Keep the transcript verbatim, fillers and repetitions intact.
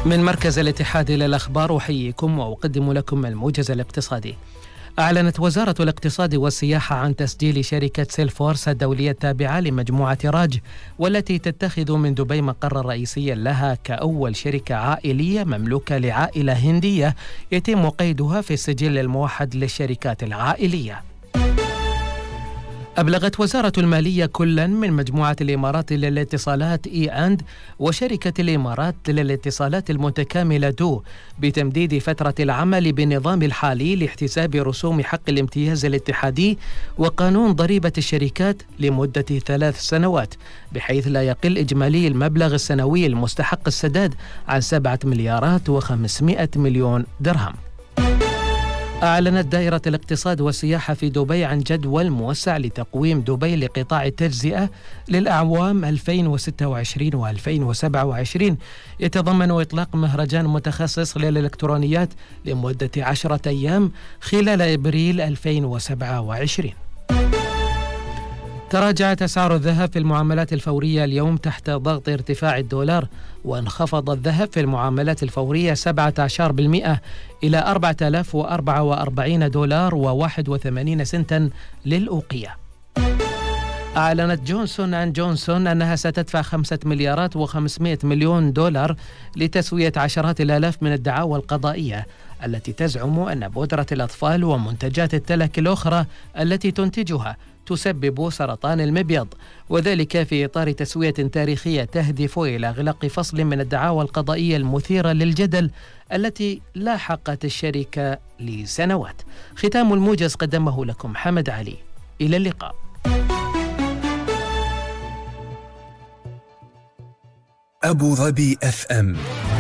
من مركز الاتحاد للأخبار أحييكم وأقدم لكم الموجز الاقتصادي. أعلنت وزارة الاقتصاد والسياحة عن تسجيل شركة سيلفورس الدولية التابعة لمجموعة راج، والتي تتخذ من دبي مقرا رئيسيا لها كأول شركة عائلية مملوكة لعائلة هندية يتم قيدها في السجل الموحد للشركات العائلية. أبلغت وزارة المالية كلا من مجموعة الإمارات للاتصالات إي أند وشركة الإمارات للاتصالات المتكاملة دو بتمديد فترة العمل بالنظام الحالي لاحتساب رسوم حق الامتياز الاتحادي وقانون ضريبة الشركات لمدة ثلاث سنوات، بحيث لا يقل إجمالي المبلغ السنوي المستحق السداد عن سبعة مليارات وخمسمائة مليون درهم. أعلنت دائرة الاقتصاد والسياحة في دبي عن جدول موسع لتقويم دبي لقطاع التجزئة للأعوام ألفين وستة وعشرين وألفين وسبعة وعشرين، يتضمن إطلاق مهرجان متخصص للإلكترونيات لمدة عشرة أيام خلال إبريل ألفين وسبعة وعشرين. تراجعت أسعار الذهب في المعاملات الفورية اليوم تحت ضغط ارتفاع الدولار، وانخفض الذهب في المعاملات الفورية سبعة عشر بالمئة إلى أربعة آلاف وأربعة وأربعين دولار وواحد وثمانين سنتا للأوقية. أعلنت جونسون أند جونسون أنها ستدفع خمسة مليارات وخمسمائة مليون دولار لتسوية عشرات الآلاف من الدعاوى القضائية التي تزعم أن بودرة الأطفال ومنتجات التلك الأخرى التي تنتجها تسبب سرطان المبيض، وذلك في إطار تسوية تاريخية تهدف إلى إغلاق فصل من الدعاوى القضائية المثيرة للجدل التي لاحقت الشركة لسنوات. ختام الموجز قدمه لكم حمد علي. إلى اللقاء. أبو ظبي أف أم.